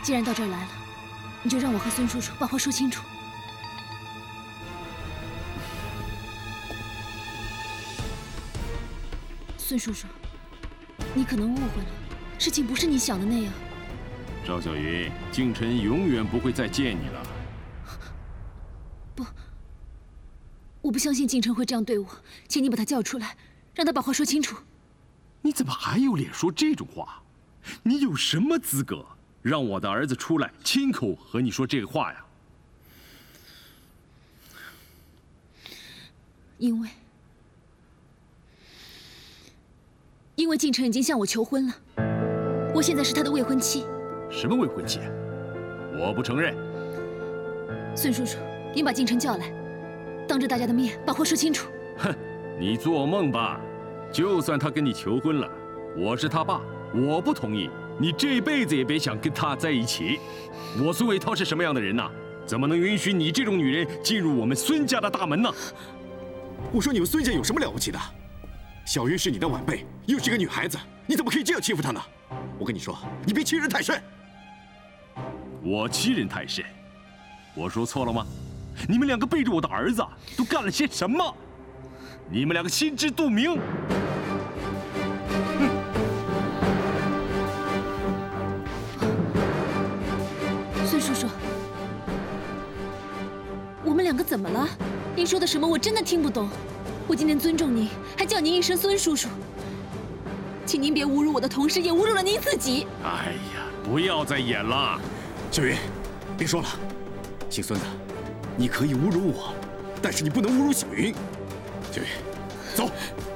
既然到这儿来了，你就让我和孙叔叔把话说清楚。孙叔叔，你可能误会了，事情不是你想的那样。 赵小云，靖辰永远不会再见你了。 不，我不相信靖辰会这样对我，请你把他叫出来，让他把话说清楚。 你怎么还有脸说这种话？你有什么资格让我的儿子出来亲口和你说这个话呀？ 因为靖辰已经向我求婚了，我现在是他的未婚妻。 什么未婚妻？我不承认。 孙叔叔，您把靖辰叫来，当着大家的面把话说清楚。 哼，你做梦吧！就算他跟你求婚了，我是他爸，我不同意，你这辈子也别想跟他在一起。我孙伟涛是什么样的人呐？怎么能允许你这种女人进入我们孙家的大门呢？ 我说你们孙家有什么了不起的？小云是你的晚辈，又是个女孩子，你怎么可以这样欺负她呢？我跟你说，你别欺人太甚。 我欺人太甚？我说错了吗？你们两个背着我的儿子都干了些什么？你们两个心知肚明。 孙叔叔，我们两个怎么了？您说的什么我真的听不懂。我今天尊重您，还叫您一声孙叔叔，请您别侮辱我的同事，也侮辱了您自己。 哎呀，不要再演了。 小云，别说了，姓孙的，你可以侮辱我，但是你不能侮辱小云。小云，走。